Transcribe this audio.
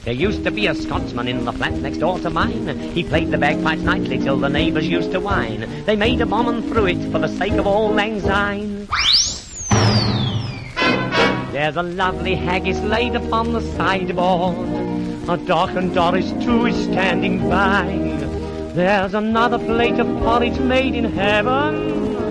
There used to be a Scotsman in the flat next door to mine. He played the bagpipes nightly till the neighbours used to whine. They made a bomb and threw it for the sake of Auld Lang Syne. There's a lovely haggis laid upon the sideboard. A Doc and Doris too is standing by. There's another plate of porridge made in heaven.